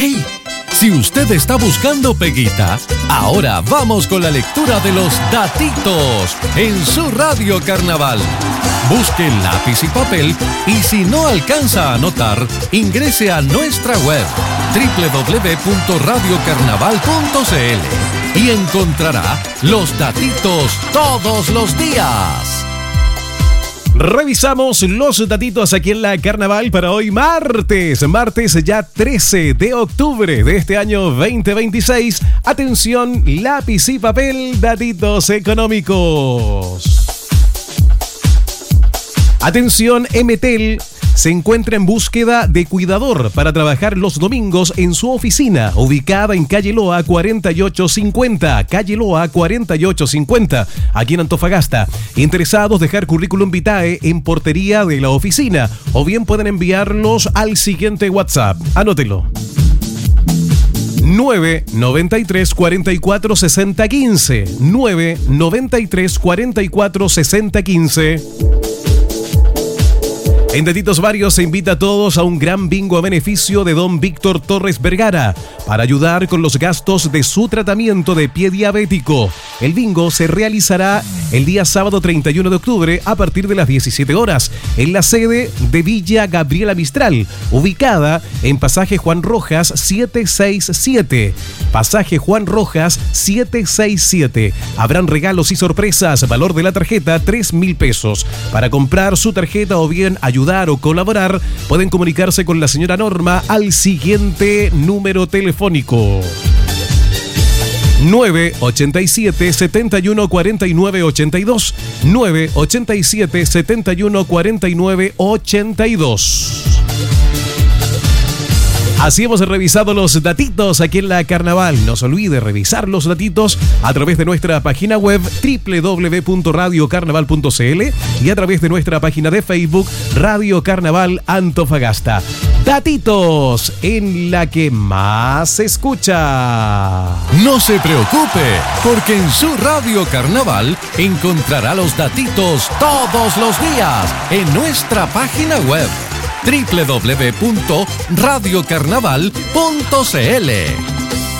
¡Hey! Si usted está buscando peguita, ahora vamos con la lectura de los datitos en su Radio Carnaval. Busque lápiz y papel y si no alcanza a anotar, ingrese a nuestra web www.radiocarnaval.cl y encontrará los datitos todos los días. Revisamos los datitos aquí en la Carnaval para hoy martes ya 13 de octubre de este año 2026. Atención, lápiz y papel, datitos económicos. Atención, Emetel se encuentra en búsqueda de cuidador para trabajar los domingos en su oficina, ubicada en Calle Loa 4850, aquí en Antofagasta. Interesados, dejar currículum vitae en portería de la oficina o bien pueden enviarlos al siguiente WhatsApp. Anótelo. 993 44 60 15, 993 44 60 15. En Datitos Varios se invita a todos a un gran bingo a beneficio de don Víctor Torres Vergara para ayudar con los gastos de su tratamiento de pie diabético. El bingo se realizará el día sábado 31 de octubre a partir de las 17 horas en la sede de Villa Gabriela Mistral, ubicada en Pasaje Juan Rojas 767. Pasaje Juan Rojas 767. Habrán regalos y sorpresas, valor de la tarjeta 3.000 pesos. Para comprar su tarjeta o bien ayudar o colaborar, pueden comunicarse con la señora Norma al siguiente número telefónico: 987 71 49 82, 987 71 49 82. Así hemos revisado los datitos aquí en la Carnaval. No se olvide revisar los datitos a través de nuestra página web www.radiocarnaval.cl y a través de nuestra página de Facebook Radio Carnaval Antofagasta. Datitos en la que más se escucha. No se preocupe, porque en su Radio Carnaval encontrará los datitos todos los días en nuestra página web www.radiocarnaval.cl.